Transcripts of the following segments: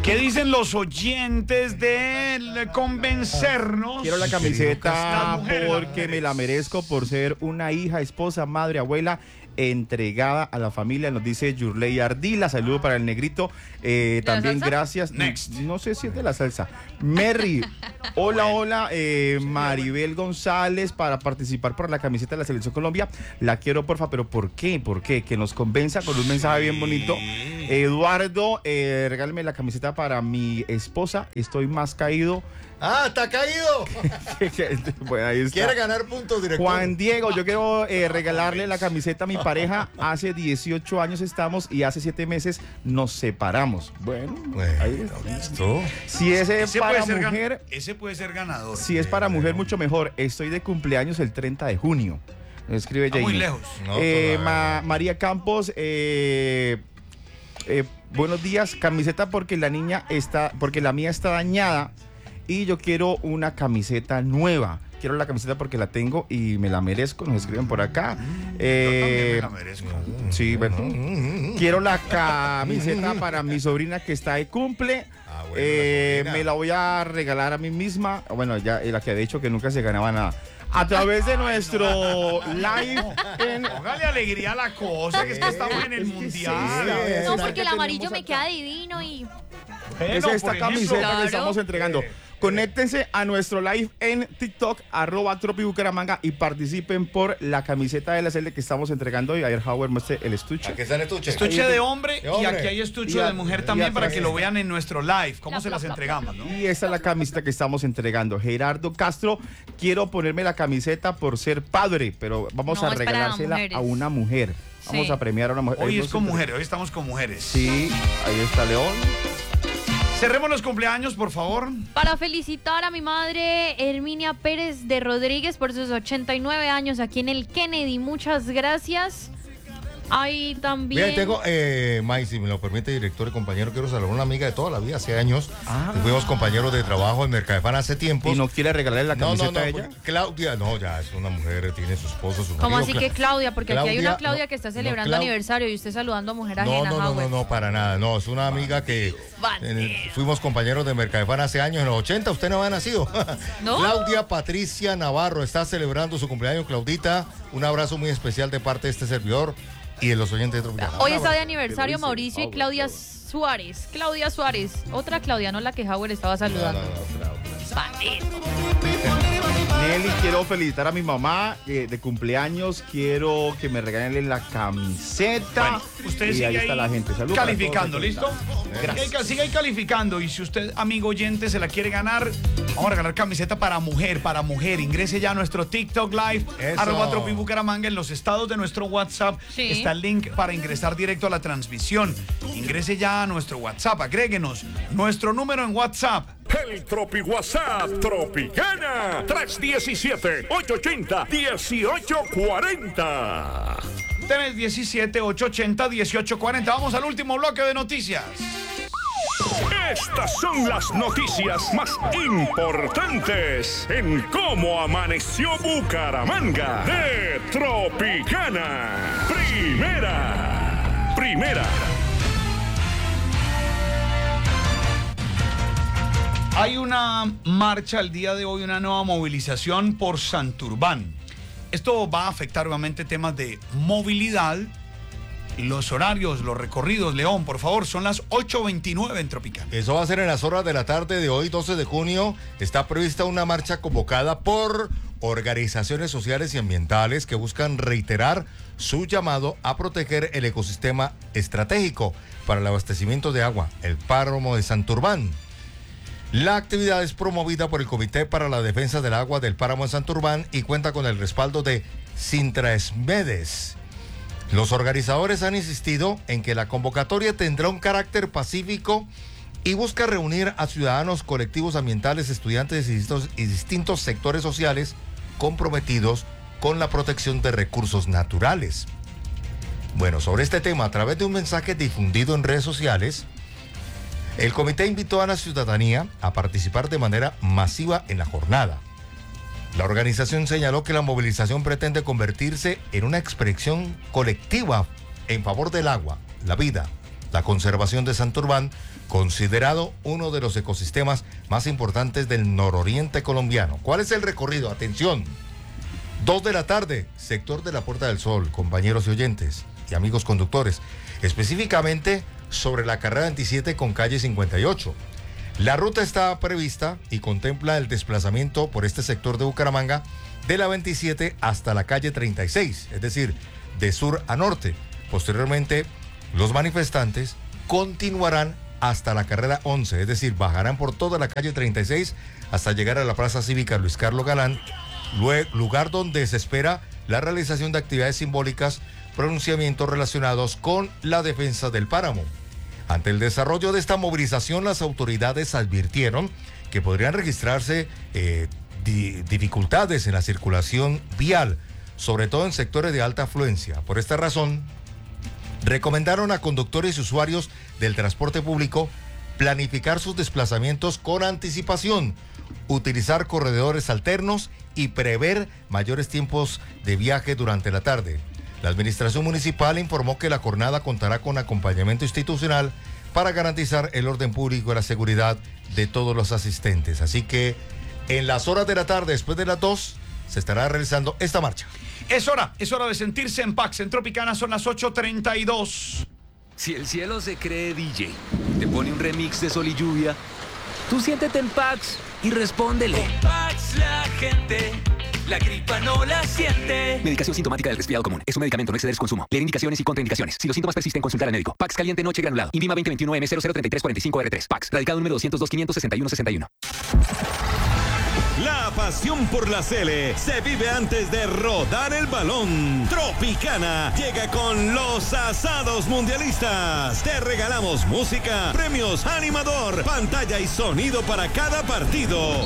¿Qué dicen los oyentes de convencernos? Quiero la camiseta Las mujeres, porque me la merezco por ser una hija, esposa, madre, abuela entregada a la familia, nos dice Yurley Ardila. Saludo para el negrito. También gracias. Next. No sé si es de la salsa. Mary, hola, Maribel González, para participar por la camiseta de la Selección Colombia. La quiero, porfa, pero ¿por qué? ¿Por qué? Que nos convenza con un mensaje bien bonito. Eduardo, regálame la camiseta para mi esposa. Estoy más caído. ¡Ah, está caído! Bueno, ahí está. Quiere ganar puntos, director. Juan Diego, yo quiero regalarle la camiseta a mi pareja. Hace 18 años estamos y hace 7 meses nos separamos. Bueno, ahí está. ¿Listo? Si ese es para puede ser mujer, ese puede ser ganador. si es para mujer, mucho mejor. Estoy de cumpleaños el 30 de junio. Escribe Muy Jamie. lejos. No, María Campos, buenos días. Camiseta porque la mía está dañada y yo quiero una camiseta nueva. Quiero la camiseta porque la tengo y me la merezco. Nos escriben por acá. Yo también me la merezco. Sí, bueno. Quiero la camiseta para mi sobrina que está de cumple. Me la voy a regalar a mí misma. Bueno, ya la que ha dicho que nunca se ganaba nada. A través de nuestro live en... Póngale alegría a la cosa, que es que estamos en el mundial. No, porque el amarillo me queda divino y... Es Bueno, esta por ejemplo, camiseta claro. que estamos entregando. Conéctense a nuestro live en TikTok, @tropibucaramanga, y participen por la camiseta de la serie que estamos entregando. Y ayer Howard muestre el estuche. Aquí está el estuche. Estuche de hombre De hombre. y aquí hay estuche Y de mujer también para atrás que lo está. vean en nuestro live. ¿Cómo se las entregamos, no? Y esta es la camiseta que estamos entregando. Gerardo Castro, quiero ponerme la camiseta por ser padre, pero vamos No, a es para regalársela mujeres. a una mujer. Vamos Sí. a premiar a una mujer. Hoy No es sé, con pero- mujeres, hoy estamos con mujeres. Sí, ahí está León. Cerremos los cumpleaños, por favor. Para felicitar a mi madre Herminia Pérez de Rodríguez por sus 89 años aquí en el Kennedy. Muchas gracias. Ahí también... Bien, tengo, May, si me lo permite, director y compañero, quiero saludar a una amiga de toda la vida, hace años. Fuimos compañeros de trabajo en Mercadefan hace tiempo. ¿Y no quiere regalarle la camiseta a ella? Claudia, no, ya es una mujer, tiene su esposo, su ¿Cómo marido. así que Claudia? Porque aquí hay una Claudia, Claudia no, que está no, celebrando aniversario y usted saludando a mujer ajena. No, para nada. No, es una amiga que fuimos compañeros de Mercadefan hace años, en los 80, usted no había nacido. No. Claudia Patricia Navarro está celebrando su cumpleaños. Claudita, un abrazo muy especial de parte de este servidor y de los oyentes de Tropical. Hoy está de aniversario Mauricio y Claudia Suárez. Claudia Suárez. Otra Claudia, no la que Howard estaba saludando. Nelly, quiero felicitar a mi mamá de cumpleaños. Quiero que me regalen la camiseta. Bueno, usted y sigue ahí está la gente. Saludos para calificando, todos. ¿listo? Sigue ahí calificando. Y si usted, amigo oyente, se la quiere ganar, vamos a regalar camiseta para mujer, Ingrese ya a nuestro TikTok Live, Eso. @tropibucaramanga. En los estados de nuestro WhatsApp Sí. está el link para ingresar directo a la transmisión. Ingrese ya a nuestro WhatsApp, agréguenos nuestro número en WhatsApp. El Tropi WhatsApp Tropicana 317-880-1840. 317-880-1840. Vamos al último bloque de noticias. Estas son las noticias más importantes en cómo amaneció Bucaramanga de Tropicana. Primera. Hay una marcha el día de hoy, una nueva movilización por Santurbán. Esto va a afectar obviamente temas de movilidad, los horarios, los recorridos. León, por favor, son las 8:29 en Tropical. Eso va a ser en las horas de la tarde de hoy, 12 de junio. Está prevista una marcha convocada por organizaciones sociales y ambientales que buscan reiterar su llamado a proteger el ecosistema estratégico para el abastecimiento de agua, el páramo de Santurbán. La actividad es promovida por el Comité para la Defensa del Agua del Páramo de Santurbán y cuenta con el respaldo de Sintraesmedes. Los organizadores han insistido en que la convocatoria tendrá un carácter pacífico y busca reunir a ciudadanos, colectivos ambientales, estudiantes y distintos sectores sociales comprometidos con la protección de recursos naturales. Bueno, sobre este tema, a través de un mensaje difundido en redes sociales, el comité invitó a la ciudadanía a participar de manera masiva en la jornada. La organización señaló que la movilización pretende convertirse en una expresión colectiva en favor del agua, la vida, la conservación de Santurbán, considerado uno de los ecosistemas más importantes del nororiente colombiano. ¿Cuál es el recorrido? Atención. 2 de la tarde, sector de la Puerta del Sol, compañeros y oyentes y amigos conductores, específicamente sobre la carrera 27 con calle 58. La ruta está prevista y contempla el desplazamiento por este sector de Bucaramanga de la 27 hasta la calle 36, es decir, de sur a norte. Posteriormente, los manifestantes continuarán hasta la carrera 11, es decir, bajarán por toda la calle 36 hasta llegar a la Plaza Cívica Luis Carlos Galán, lugar donde se espera la realización de actividades simbólicas, pronunciamientos relacionados con la defensa del páramo. Ante el desarrollo de esta movilización, las autoridades advirtieron que podrían registrarse dificultades en la circulación vial, sobre todo en sectores de alta afluencia. Por esta razón, recomendaron a conductores y usuarios del transporte público planificar sus desplazamientos con anticipación, utilizar corredores alternos y prever mayores tiempos de viaje durante la tarde. La administración municipal informó que la jornada contará con acompañamiento institucional para garantizar el orden público y la seguridad de todos los asistentes. Así que en las horas de la tarde, después de las 2, se estará realizando esta marcha. Es hora de sentirse en Pax. En Tropicana son las 8:32. Si el cielo se cree DJ, te pone un remix de Sol y Lluvia, tú siéntete en Pax y respóndele. Con Pax la gente, la gripa no la siente. Medicación sintomática del resfriado común. Es un medicamento, no exceder su consumo. Leer indicaciones y contraindicaciones. Si los síntomas persisten, consultar al médico. Pax caliente noche granulado. Invima 2021M003345R3. Pax. Radicado número 202-561-61. La pasión por la Sele se vive antes de rodar el balón. Tropicana llega con los asados mundialistas. Te regalamos música, premios, animador, pantalla y sonido para cada partido.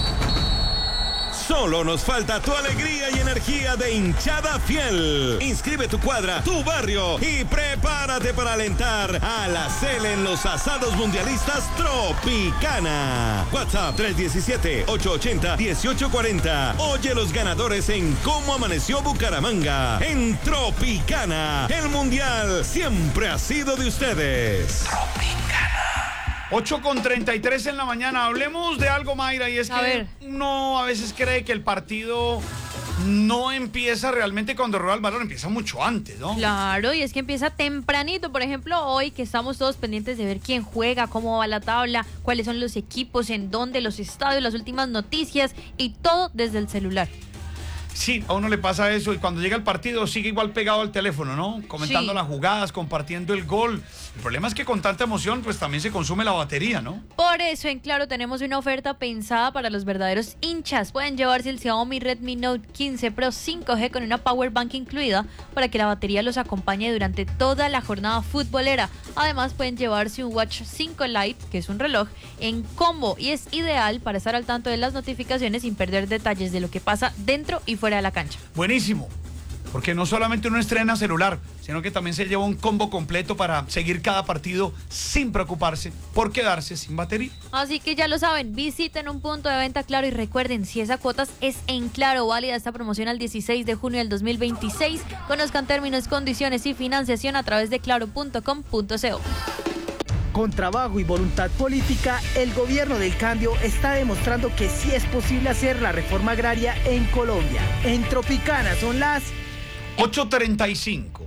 Solo nos falta tu alegría y energía de hinchada fiel. Inscribe tu cuadra, tu barrio y prepárate para alentar a la Sele en los asados mundialistas Tropicana. WhatsApp 317-880-1840. Oye los ganadores en Cómo Amaneció Bucaramanga. En Tropicana, el mundial siempre ha sido de ustedes. Tropicana. 8:33 en la mañana. Hablemos de algo, Mayra, y es que uno a veces cree que el partido no empieza realmente cuando rueda el balón, empieza mucho antes, ¿no? Claro, y es que empieza tempranito. Por ejemplo, hoy que estamos todos pendientes de ver quién juega, cómo va la tabla, cuáles son los equipos, en dónde, los estadios, las últimas noticias y todo desde el celular. Sí, a uno le pasa eso y cuando llega el partido sigue igual pegado al teléfono, ¿no? Comentando las jugadas, compartiendo el gol. El problema es que con tanta emoción pues también se consume la batería, ¿no? Por eso en Claro tenemos una oferta pensada para los verdaderos hinchas. Pueden llevarse el Xiaomi Redmi Note 15 Pro 5G con una Power Bank incluida para que la batería los acompañe durante toda la jornada futbolera. Además pueden llevarse un Watch 5 Lite, que es un reloj, en combo y es ideal para estar al tanto de las notificaciones sin perder detalles de lo que pasa dentro y fuera de la cancha. Buenísimo, porque no solamente uno estrena celular, sino que también se lleva un combo completo para seguir cada partido sin preocuparse por quedarse sin batería. Así que ya lo saben, visiten un punto de venta Claro y recuerden, si esa cuotas es en Claro, válida esta promoción al 16 de junio del 2026. Conozcan términos, condiciones y financiación a través de claro.com.co. Con trabajo y voluntad política, el gobierno del cambio está demostrando que sí es posible hacer la reforma agraria en Colombia. En Tropicana son las 8:35.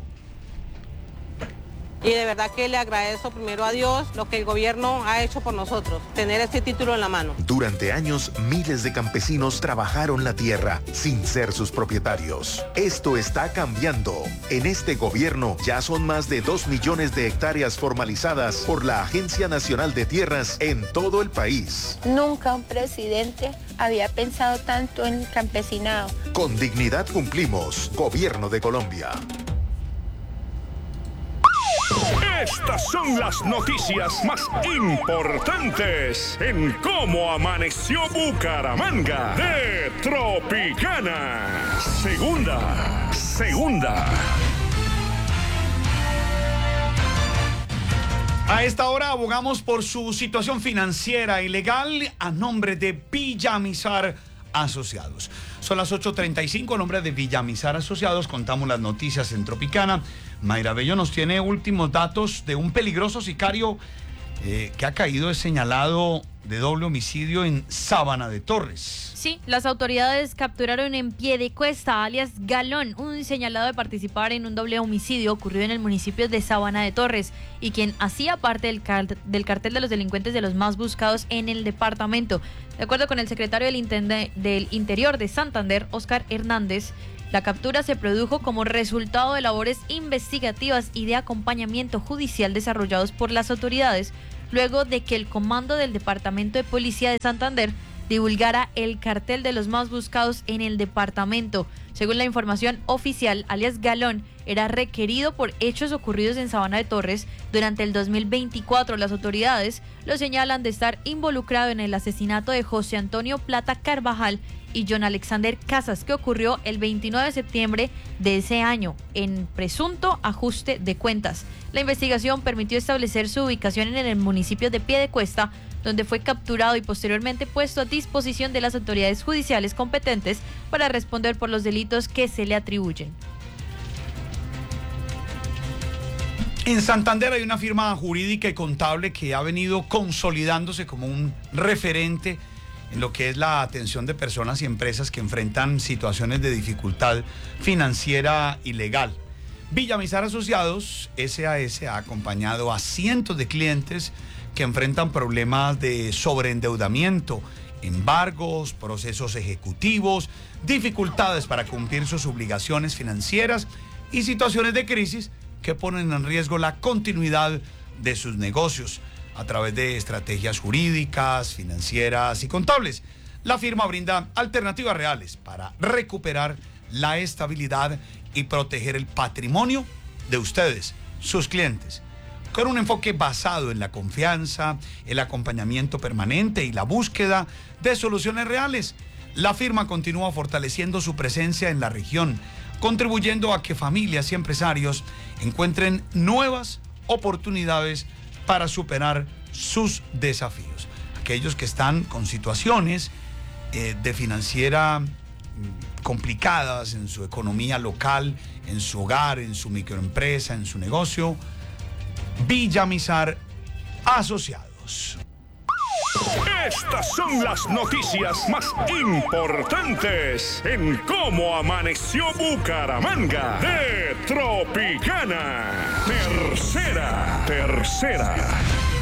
Y de verdad que le agradezco primero a Dios lo que el gobierno ha hecho por nosotros, tener este título en la mano. Durante años, miles de campesinos trabajaron la tierra sin ser sus propietarios. Esto está cambiando. En este gobierno ya son más de 2 millones de hectáreas formalizadas por la Agencia Nacional de Tierras en todo el país. Nunca un presidente había pensado tanto en el campesinado. Con dignidad cumplimos. Gobierno de Colombia. Estas son las noticias más importantes en Cómo Amaneció Bucaramanga de Tropicana. Segunda. A esta hora abogamos por su situación financiera y legal a nombre de Villamizar, Asociados. Son las 8:35, en nombre de Villamizar Asociados, contamos las noticias en Tropicana. Mayra Bello nos tiene últimos datos de un peligroso sicario que ha caído es señalado de doble homicidio en Sabana de Torres. Sí, las autoridades capturaron en Piedecuesta, alias Galón, un señalado de participar en un doble homicidio ocurrido en el municipio de Sabana de Torres y quien hacía parte del cartel de los delincuentes de los más buscados en el departamento. De acuerdo con el secretario del Interior de Santander, Óscar Hernández, la captura se produjo como resultado de labores investigativas y de acompañamiento judicial desarrollados por las autoridades, luego de que el comando del Departamento de Policía de Santander divulgara el cartel de los más buscados en el departamento. Según la información oficial, alias Galón era requerido por hechos ocurridos en Sabana de Torres durante el 2024. Las autoridades lo señalan de estar involucrado en el asesinato de José Antonio Plata Carvajal y John Alexander Casas, que ocurrió el 29 de septiembre de ese año, en presunto ajuste de cuentas. La investigación permitió establecer su ubicación en el municipio de Piedecuesta, donde fue capturado y posteriormente puesto a disposición de las autoridades judiciales competentes para responder por los delitos que se le atribuyen. En Santander hay una firma jurídica y contable que ha venido consolidándose como un referente en lo que es la atención de personas y empresas que enfrentan situaciones de dificultad financiera y legal. Villamizar Asociados, SAS, ha acompañado a cientos de clientes que enfrentan problemas de sobreendeudamiento, embargos, procesos ejecutivos, dificultades para cumplir sus obligaciones financieras y situaciones de crisis que ponen en riesgo la continuidad de sus negocios a través de estrategias jurídicas, financieras y contables. La firma brinda alternativas reales para recuperar la estabilidad y proteger el patrimonio de ustedes, sus clientes, con un enfoque basado en la confianza, el acompañamiento permanente y la búsqueda de soluciones reales. La firma continúa fortaleciendo su presencia en la región, contribuyendo a que familias y empresarios encuentren nuevas oportunidades para superar sus desafíos. Aquellos que están con situaciones de financiera complicadas en su economía local, en su hogar, en su microempresa, en su negocio, Villamizar Asociados. Estas son las noticias más importantes en Cómo Amaneció Bucaramanga de Tropicana. Tercera.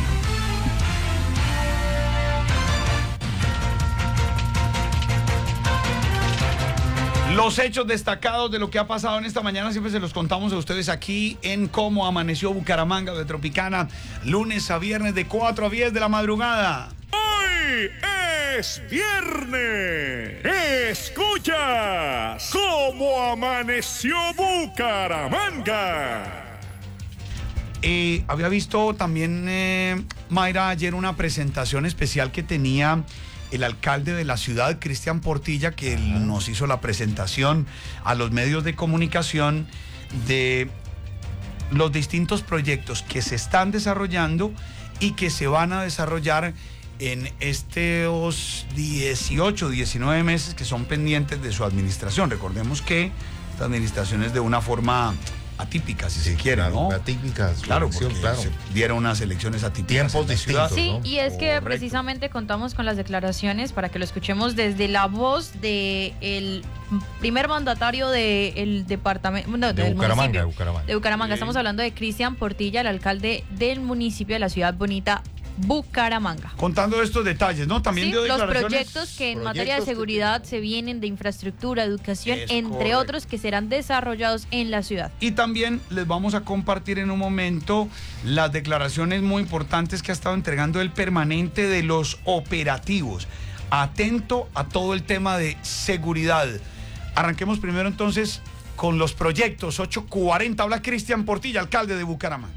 Los hechos destacados de lo que ha pasado en esta mañana siempre se los contamos a ustedes aquí en Cómo Amaneció Bucaramanga de Tropicana, lunes a viernes de 4 a 10 de la madrugada. Hoy es viernes. Escuchas Cómo Amaneció Bucaramanga. Había visto también, Mayra, ayer una presentación especial que tenía el alcalde de la ciudad, Cristian Portilla, que nos hizo la presentación a los medios de comunicación de los distintos proyectos que se están desarrollando y que se van a desarrollar en estos 18, 19 meses que son pendientes de su administración. Recordemos que esta administración es de una forma atípica, si se quiere, ¿no? Atípicas, claro, porque se dieron unas elecciones atípicas. Tiempos distintos, sí, ¿no? y es que Correcto. precisamente contamos con las declaraciones para que lo escuchemos desde la voz del primer mandatario del departamento, del municipio de Bucaramanga. Estamos hablando de Cristian Portilla, el alcalde del municipio de la ciudad bonita Bucaramanga. Contando estos detalles, ¿no? También Sí, dio los declaraciones. proyectos que en materia de seguridad se vienen, de infraestructura, educación, Es entre correcto. otros que serán desarrollados en la ciudad. Y también les vamos a compartir en un momento las declaraciones muy importantes que ha estado entregando el permanente de los operativos. Atento a todo el tema de seguridad. Arranquemos primero entonces con los proyectos. 8:40, habla Cristian Portilla, alcalde de Bucaramanga.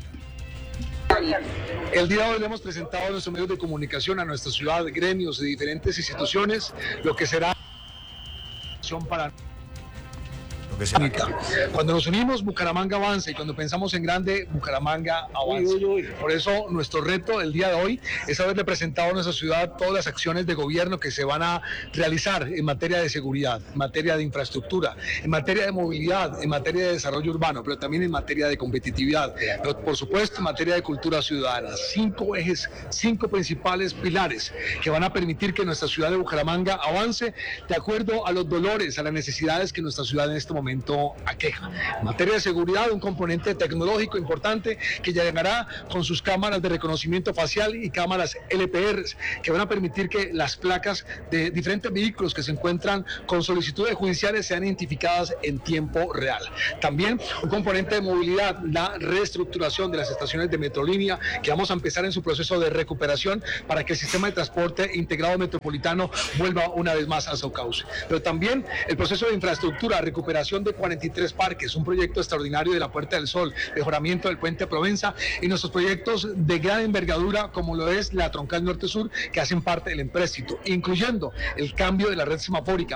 El día de hoy le hemos presentado a nuestros medios de comunicación, a nuestra ciudad, gremios y diferentes instituciones, lo que será para que será. Cuando nos unimos, Bucaramanga avanza, y cuando pensamos en grande, Bucaramanga avanza. Por eso nuestro reto el día de hoy es haberle presentado a nuestra ciudad todas las acciones de gobierno que se van a realizar en materia de seguridad, en materia de infraestructura, en materia de movilidad, en materia de desarrollo urbano, pero también en materia de competitividad, pero por supuesto en materia de cultura ciudadana. 5 ejes, 5 principales pilares que van a permitir que nuestra ciudad de Bucaramanga avance de acuerdo a los dolores, a las necesidades que nuestra ciudad en este momento aqueja. En materia de seguridad, un componente tecnológico importante que llegará con sus cámaras de reconocimiento facial y cámaras LPR, que van a permitir que las placas de diferentes vehículos que se encuentran con solicitudes judiciales sean identificadas en tiempo real. También un componente de movilidad, la reestructuración de las estaciones de Metrolínea, que vamos a empezar en su proceso de recuperación para que el sistema de transporte integrado metropolitano vuelva una vez más a su cauce. Pero también el proceso de infraestructura, recuperación de 43 parques, un proyecto extraordinario de la Puerta del Sol, mejoramiento del Puente Provenza y nuestros proyectos de gran envergadura como lo es la Troncal Norte-Sur, que hacen parte del empréstito, incluyendo el cambio de la red semafórica.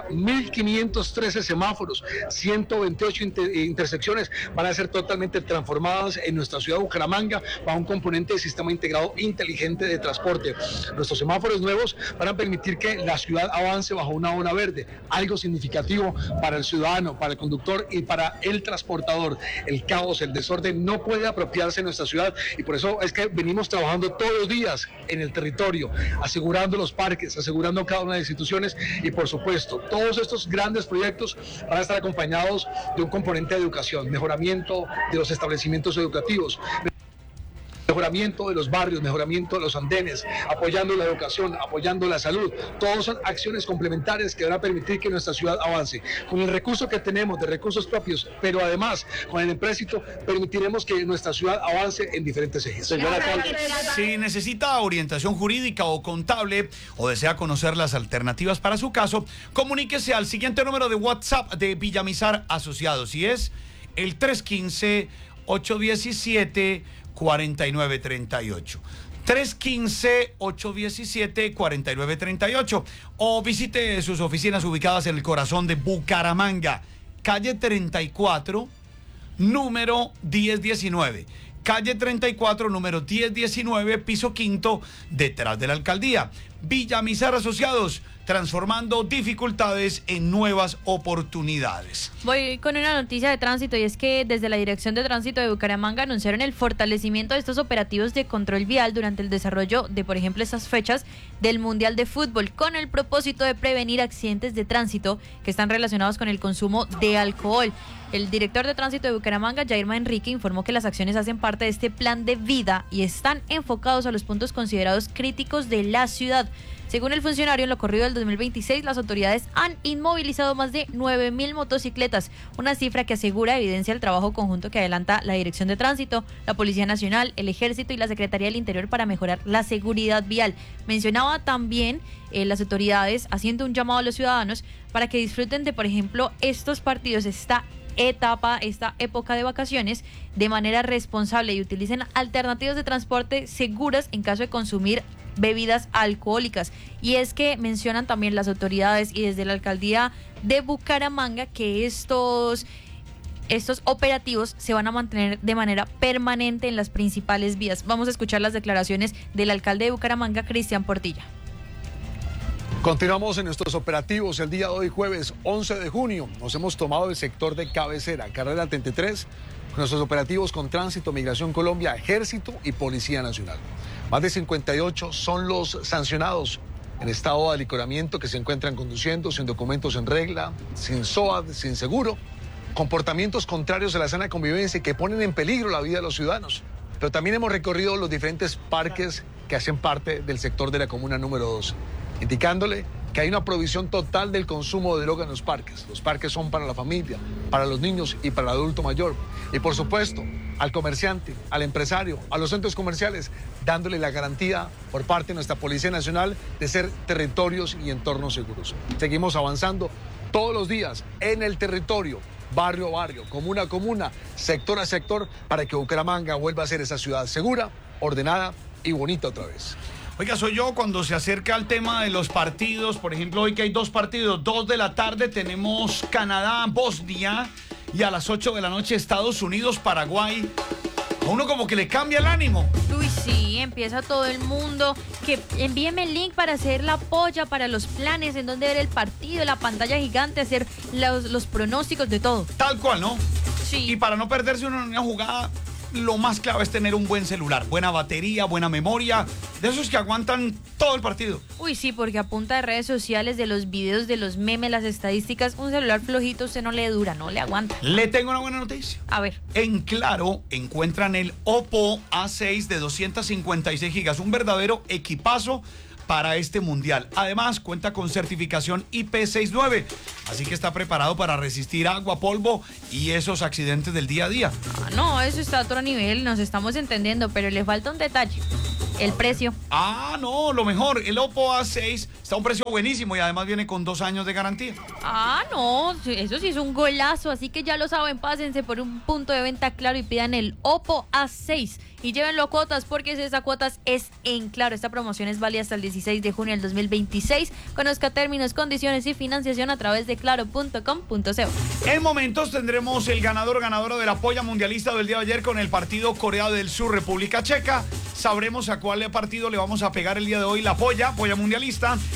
1.513 semáforos, 128 intersecciones van a ser totalmente transformadas en nuestra ciudad de Bucaramanga bajo un componente de sistema integrado inteligente de transporte. Nuestros semáforos nuevos van a permitir que la ciudad avance bajo una zona verde, algo significativo para el ciudadano, para el conductor y para el transportador. El caos, el desorden no puede apropiarse de nuestra ciudad, y por eso es que venimos trabajando todos los días en el territorio, asegurando los parques, asegurando cada una de las instituciones, y por supuesto todos estos grandes proyectos van a estar acompañados de un componente de educación, mejoramiento de los establecimientos educativos, mejoramiento de los barrios, mejoramiento de los andenes, apoyando la educación, apoyando la salud. Todos son acciones complementarias que van a permitir que nuestra ciudad avance. Con el recurso que tenemos de recursos propios, pero además con el empréstito, permitiremos que nuestra ciudad avance en diferentes ejes. Si necesita orientación jurídica o contable o desea conocer las alternativas para su caso, comuníquese al siguiente número de WhatsApp de Villamizar Asociados, y es el 315-817-4938. 315-817-4938, o visite sus oficinas ubicadas en el corazón de Bucaramanga, calle 34, número 1019. Calle 34, número 1019, piso quinto, detrás de la alcaldía. Villamizar Asociados, transformando dificultades en nuevas oportunidades. Voy con una noticia de tránsito, y es que desde la Dirección de Tránsito de Bucaramanga anunciaron el fortalecimiento de estos operativos de control vial durante el desarrollo de, por ejemplo, estas fechas del Mundial de Fútbol, con el propósito de prevenir accidentes de tránsito que están relacionados con el consumo de alcohol. El director de Tránsito de Bucaramanga, Jairma Enrique, informó que las acciones hacen parte de este plan de vida y están enfocados a los puntos considerados críticos de la ciudad. Según el funcionario, en lo corrido del 2026, las autoridades han inmovilizado más de 9.000 motocicletas, una cifra que asegura evidencia el trabajo conjunto que adelanta la Dirección de Tránsito, la Policía Nacional, el Ejército y la Secretaría del Interior para mejorar la seguridad vial. Mencionaba también las autoridades haciendo un llamado a los ciudadanos para que disfruten de, por ejemplo, estos partidos, esta época de vacaciones de manera responsable y utilicen alternativas de transporte seguras en caso de consumir bebidas alcohólicas. Y es que mencionan también las autoridades y desde la alcaldía de Bucaramanga que estos operativos se van a mantener de manera permanente en las principales vías. Vamos a escuchar las declaraciones del alcalde de Bucaramanga, Cristian Portilla. Continuamos en nuestros operativos. El día de hoy, jueves 11 de junio, nos hemos tomado el sector de cabecera, carrera 33, con nuestros operativos con Tránsito, Migración Colombia, Ejército y Policía Nacional. Más de 58 son los sancionados en estado de alicoramiento que se encuentran conduciendo sin documentos en regla, sin SOAT, sin seguro, comportamientos contrarios a la sana convivencia y que ponen en peligro la vida de los ciudadanos. Pero también hemos recorrido los diferentes parques que hacen parte del sector de la comuna número 12, indicándole que hay una prohibición total del consumo de droga en los parques. Los parques son para la familia, para los niños y para el adulto mayor. Y por supuesto, al comerciante, al empresario, a los centros comerciales, dándole la garantía por parte de nuestra Policía Nacional de ser territorios y entornos seguros. Seguimos avanzando todos los días en el territorio, barrio a barrio, comuna a comuna, sector a sector, para que Bucaramanga vuelva a ser esa ciudad segura, ordenada y bonita otra vez. Oiga, soy yo cuando se acerca al tema de los partidos. Por ejemplo, hoy que hay 2 partidos, 2 de la tarde, tenemos Canadá-Bosnia Y a las 8 de la noche, Estados Unidos, Paraguay. A uno como que le cambia el ánimo. Uy, sí, empieza todo el mundo. Que envíeme el link para hacer la polla, para los planes, en donde ver el partido, la pantalla gigante, hacer los pronósticos de todo. Tal cual, ¿no? Sí. Y para no perderse una jugada, lo más clave es tener un buen celular, buena batería, buena memoria, de esos que aguantan todo el partido. Uy, sí, porque a punta de redes sociales, de los videos, de los memes, las estadísticas, un celular flojito usted no le dura, no le aguanta. Le tengo una buena noticia. A ver. En Claro encuentran el Oppo A6 de 256 gigas, un verdadero equipazo para este mundial. Además, cuenta con certificación IP69, así que está preparado para resistir agua, polvo y esos accidentes del día a día. Ah, no, eso está a otro nivel, nos estamos entendiendo, pero le falta un detalle. El precio. Ah, no, lo mejor, el Oppo A6 está a un precio buenísimo y además viene con 2 años de garantía. Ah, no, eso sí es un golazo, así que ya lo saben, pásense por un punto de venta Claro y pidan el Oppo A6 y llévenlo a cuotas, porque si esa cuotas es en Claro. Esta promoción es válida hasta el 16 de junio del 2026. Conozca términos, condiciones y financiación a través de claro.com.co. En momentos tendremos el ganadora de la polla mundialista del día de ayer con el partido Corea del Sur, República Checa. Sabremos a cuál partido le vamos a pegar el día de hoy la polla mundialista.